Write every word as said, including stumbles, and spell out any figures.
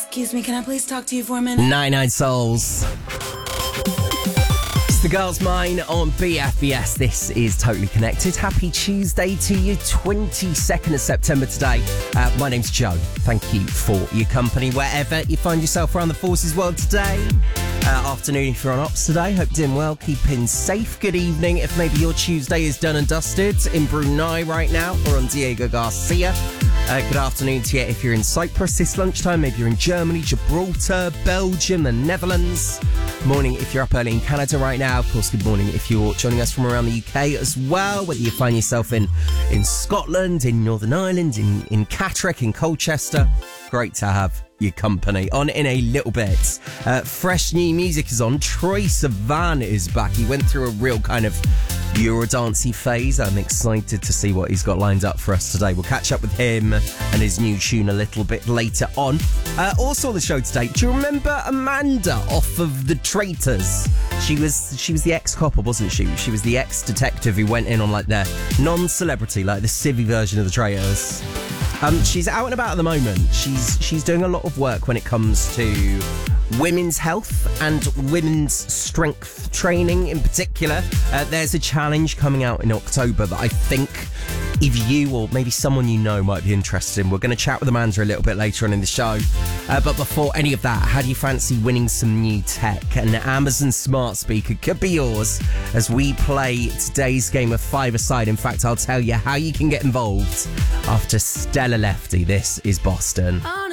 Excuse me, can I please talk to you for a minute? Nine Nine Souls. It's the Girls' Mine on B F B S. This is Totally Connected. Happy Tuesday to you, twenty-second of September today. Uh, my name's Joe. Thank you for your company wherever you find yourself around the forces world today. Uh, afternoon if you're on ops today. Hope you're doing well, keeping safe. Good evening if maybe your Tuesday is done and dusted in Brunei right now or on Diego Garcia. Uh, good afternoon to you if you're in Cyprus this lunchtime. Maybe you're in Germany, Gibraltar, Belgium, the Netherlands. Morning if you're up early in Canada right now. Of course, good morning if you're joining us from around the U K as well. Whether you find yourself in, in Scotland, in Northern Ireland, in, in Catterick, in Colchester. Great to have your company. On in a little bit. Uh, fresh new music is on. Troye Sivan is back. He went through a real kind of Eurodancey phase. I'm excited to see what he's got lined up for us today. We'll catch up with him and his new tune a little bit later on. Uh, also on the show today, do you remember Amanda off of The Traitors? She was she was the ex-copper, wasn't she? She was the ex-detective who went in on like their non-celebrity, like the civvy version of The Traitors. Um, she's out and about at the moment. She's she's doing a lot of work when it comes to women's health and women's strength training in particular. Uh, there's a challenge coming out in October that I think if you or maybe someone you know might be interested in. We're going to chat with Amanda a little bit later on in the show. Uh, but before any of that, how do you fancy winning some new tech? An Amazon smart speaker could be yours as we play today's game of five-a-side. In fact, I'll tell you how you can get involved after Stella Lefty. This is Boston. Oh,